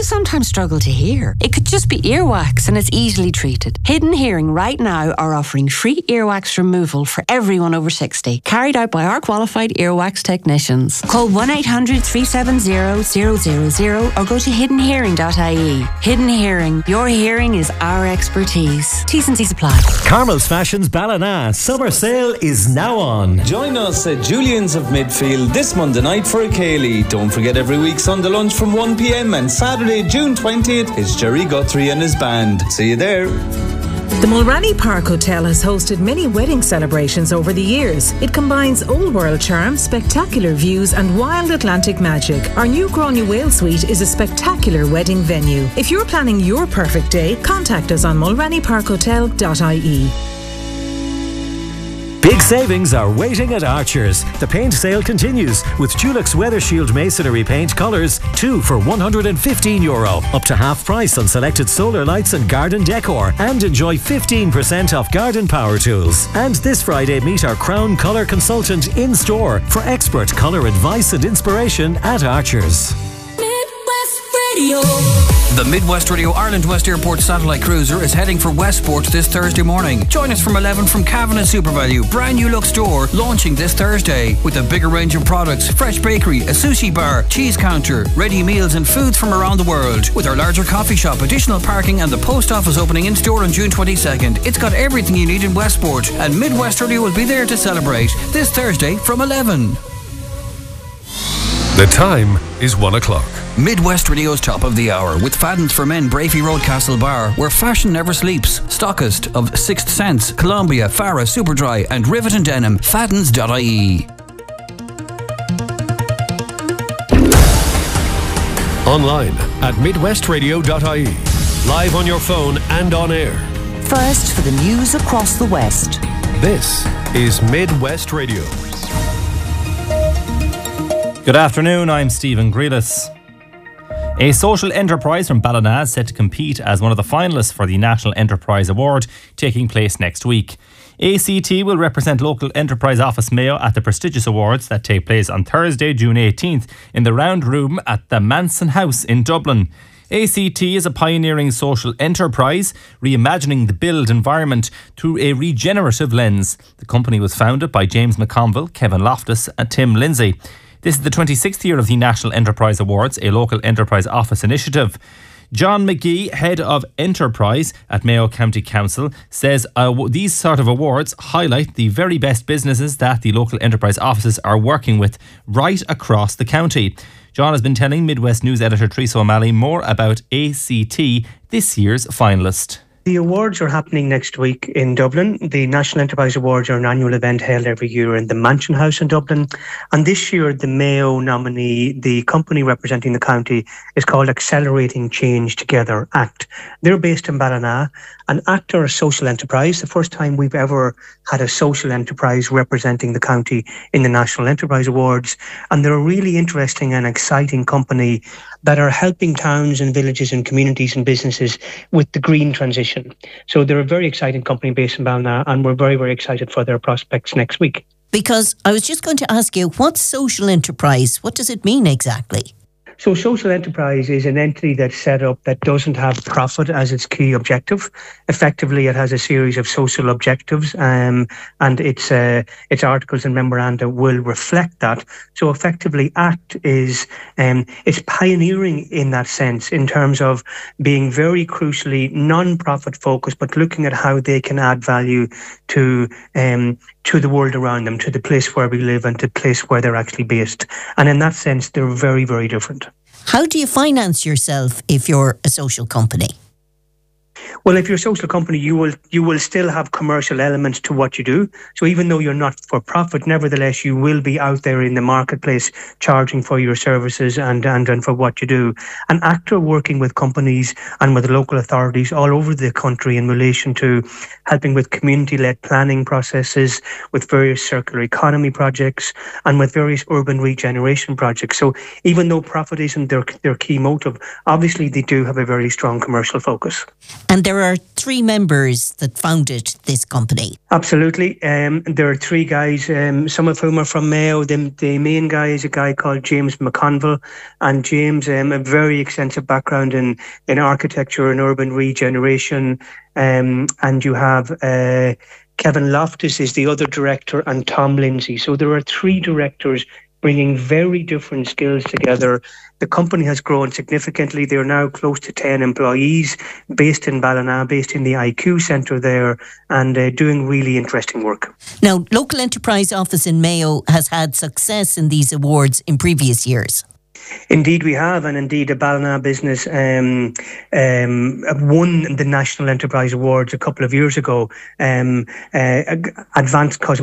sometimes struggle to hear? It could just be earwax and it's easily treated. Hidden Hearing right now are offering free earwax removal for everyone over 60, carried out by our qualified earwax technicians. Call 1-800-370-000 or go to hiddenhearing.ie. Hidden Hearing, your hearing is our expertise. T's and C's apply. Carmel's Fashions Ballina summer sale is now on. Join us at Julian's of Midfield this Monday night for a Ceilidh. Don't forget every week Sunday lunch from 1 p.m. and Saturday, June 20th is Jerry Guthrie and his band. See you there. The Mulranny Park Hotel has hosted many wedding celebrations over the years. It combines old world charm, spectacular views and wild Atlantic magic. Our new Gráinne Whale Suite is a spectacular wedding venue. If you're planning your perfect day, contact us on mulrannyparkhotel.ie. Big savings are waiting at Archer's. The paint sale continues with Dulux Weather Shield masonry paint colours, 2 for €115, up to half price on selected solar lights and garden decor, and enjoy 15% off garden power tools. And this Friday, meet our Crown Colour consultant in store for expert colour advice and inspiration at Archer's. Midwest Radio. The Midwest Radio Ireland West Airport satellite cruiser is heading for Westport this Thursday morning. Join us from 11 from Cavan and SuperValue, brand new look store, launching this Thursday with a bigger range of products, fresh bakery, a sushi bar, cheese counter, ready meals and foods from around the world. With our larger coffee shop, additional parking and the post office opening in store on June 22nd. It's got everything you need in Westport, and Midwest Radio will be there to celebrate this Thursday from 11. The time is 1 o'clock. Midwest Radio's top of the hour with Fadden's for Men, Brafey Road, Castlebar, where fashion never sleeps. Stockist of Sixth Sense, Columbia, Farah, Superdry and Rivet and Denim. Faddens.ie. Online at midwestradio.ie. Live on your phone and on air. First for the news across the West. This is Midwest Radio. Good afternoon, I'm Stephen Grealis. A social enterprise from Ballina is set to compete as one of the finalists for the National Enterprise Award, taking place next week. ACT will represent local enterprise office Mayo at the prestigious awards that take place on Thursday, June 18th in the Round Room at the Manson House in Dublin. ACT is a pioneering social enterprise, reimagining the built environment through a regenerative lens. The company was founded by James McConville, Kevin Loftus and Tim Lindsay. This is the 26th year of the National Enterprise Awards, a local enterprise office initiative. John McGee, head of enterprise at Mayo County Council, says these sort of awards highlight the very best businesses that the local enterprise offices are working with right across the county. John has been telling Midwest News editor Teresa O'Malley more about ACT, this year's finalist. The awards are happening next week in Dublin. The National Enterprise Awards are an annual event held every year in the Mansion House in Dublin. And this year, the Mayo nominee, the company representing the county, is called Accelerating Change Together, ACT. They're based in Ballina. And ACT are a social enterprise, the first time we've ever had a social enterprise representing the county in the National Enterprise Awards. And they're a really interesting and exciting company that are helping towns and villages and communities and businesses with the green transition. So they're a very exciting company based in Ballina, and we're very, very excited for their prospects next week. Because I was just going to ask you, what's social enterprise? What does it mean exactly? So social enterprise is an entity that's set up that doesn't have profit as its key objective. Effectively, it has a series of social objectives, and its articles and memoranda will reflect that. So effectively, ACT is pioneering in that sense in terms of being very crucially non-profit focused, but looking at how they can add value to the world around them, to the place where we live and to the place where they're actually based. And in that sense, they're very, very different. How do you finance yourself if you're a social company? Well, if you're a social company, you will still have commercial elements to what you do. So even though you're not for profit, nevertheless, you will be out there in the marketplace charging for your services and for what you do. And ACT are working with companies and with local authorities all over the country in relation to helping with community-led planning processes, with various circular economy projects, and with various urban regeneration projects. So even though profit isn't their key motive, obviously they do have a very strong commercial focus. And there are 3 members that founded this company. Absolutely. There are 3 guys, some of whom are from Mayo. The main guy is a guy called James McConville. And James, a very extensive background in architecture and urban regeneration. And you have Kevin Loftus is the other director, and Tom Lindsay. So there are 3 directors bringing very different skills together. The company has grown significantly. They're now close to 10 employees based in Ballina, based in the IQ Centre there, and doing really interesting work. Now, Local Enterprise Office in Mayo has had success in these awards in previous years. Indeed we have, and indeed the Ballina business won the National Enterprise Awards a couple of years ago. Advanced Cosmetics